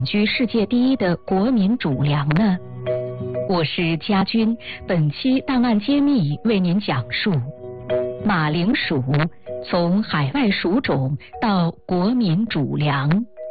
居世界第一的国民主粮呢？我是家军，本期档案揭秘为您讲述马铃薯从海外属种到国民主粮。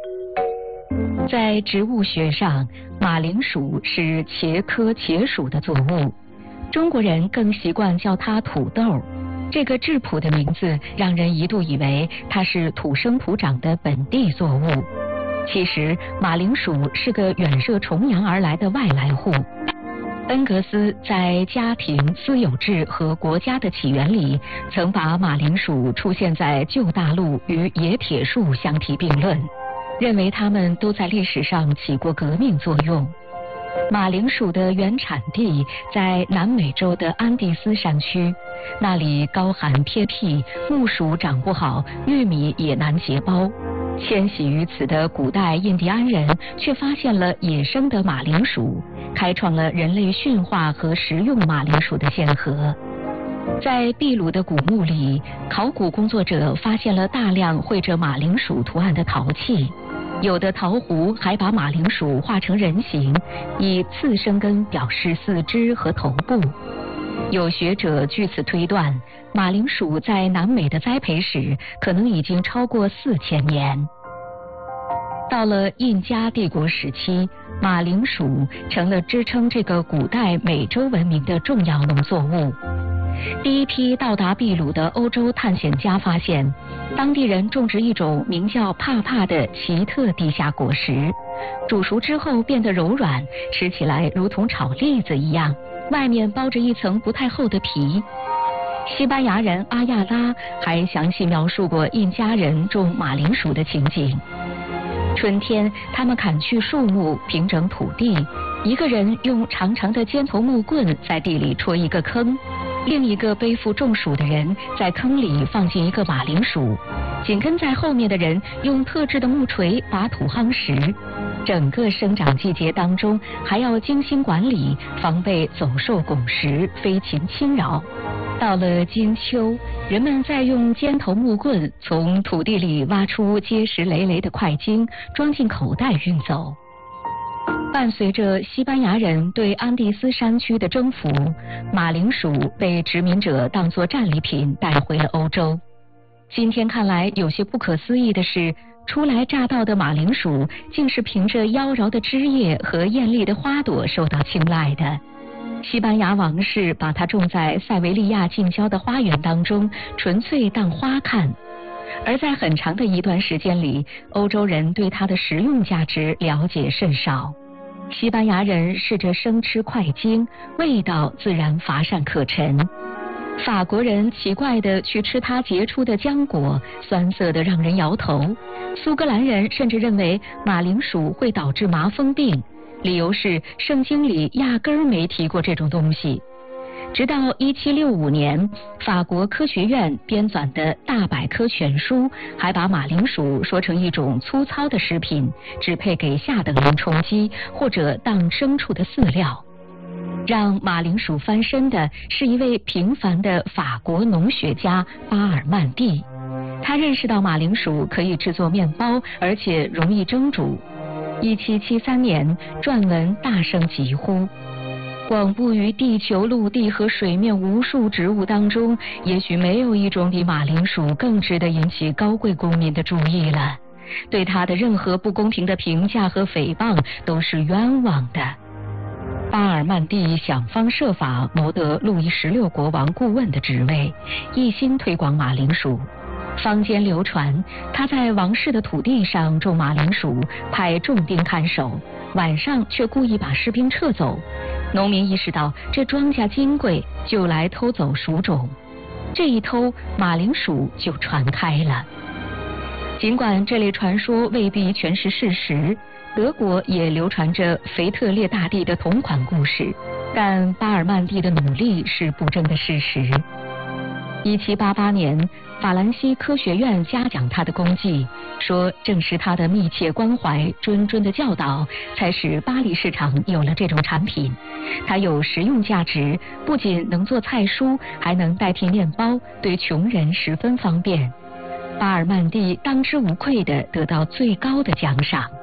在植物学上，马铃薯是茄科茄属的作物，中国人更习惯叫它土豆。这个质朴的名字让人一度以为它是土生土长的本地作物。其实马铃薯是个远涉重洋而来的外来户。恩格斯在《家庭、私有制和国家的起源》里曾把马铃薯出现在旧大陆与野铁树相提并论，认为它们都在历史上起过革命作用。马铃薯的原产地在南美洲的安第斯山区，那里高寒偏僻，木薯长不好，玉米也难结包。迁徙于此的古代印第安人却发现了野生的马铃薯，开创了人类驯化和食用马铃薯的先河。在秘鲁的古墓里，考古工作者发现了大量绘着马铃薯图案的陶器，有的陶壶还把马铃薯画成人形，以次生根表示四肢和头部。有学者据此推断，马铃薯在南美的栽培史可能已经超过4000年。到了印加帝国时期，马铃薯成了支撑这个古代美洲文明的重要农作物。第一批到达秘鲁的欧洲探险家发现，当地人种植一种名叫帕帕的奇特地下果实，煮熟之后变得柔软，吃起来如同炒栗子一样，外面包着一层不太厚的皮。西班牙人阿亚拉还详细描述过印加人种马铃薯的情景。春天，他们砍去树木，平整土地，一个人用长长的尖头木棍在地里戳一个坑，另一个背负重薯的人在坑里放进一个马铃薯，紧跟在后面的人用特制的木锤把土夯实。整个生长季节当中还要精心管理，防备走兽拱食、飞禽侵扰。到了金秋，人们再用尖头木棍从土地里挖出结实累累的块茎，装进口袋运走。伴随着西班牙人对安第斯山区的征服，马铃薯被殖民者当作战利品带回了欧洲。今天看来有些不可思议的是，初来乍到的马铃薯竟是凭着妖娆的枝叶和艳丽的花朵受到青睐的。西班牙王室把它种在塞维利亚近郊的花园当中，纯粹当花看。而在很长的一段时间里，欧洲人对它的食用价值了解甚少。西班牙人试着生吃块茎，味道自然乏善可陈。法国人奇怪地去吃它结出的浆果，酸涩得让人摇头。苏格兰人甚至认为马铃薯会导致麻风病，理由是圣经里压根儿没提过这种东西。直到1765年，法国科学院编纂的大百科全书还把马铃薯说成一种粗糙的食品，只配给下等人充饥或者当牲畜的饲料。让马铃薯翻身的是一位平凡的法国农学家巴尔曼蒂，他认识到马铃薯可以制作面包，而且容易蒸煮。1773年，撰文大声疾呼：广布于地球陆地和水面无数植物当中，也许没有一种比马铃薯更值得引起高贵公民的注意了。对它的任何不公平的评价和诽谤都是冤枉的。巴尔曼蒂想方设法谋得路易16国王顾问的职位，一心推广马铃薯。坊间流传他在王室的土地上种马铃薯，派重兵看守，晚上却故意把士兵撤走。农民意识到这庄稼金贵，就来偷走薯种。这一偷，马铃薯就传开了。尽管这类传说未必全是事实，德国也流传着腓特烈大帝的同款故事，但巴尔曼蒂的努力是不争的事实。1788年，法兰西科学院嘉奖他的功绩，说正是他的密切关怀、谆谆的教导，才使巴黎市场有了这种产品。它有实用价值，不仅能做菜蔬，还能代替面包，对穷人十分方便。巴尔曼蒂当之无愧地得到最高的奖赏。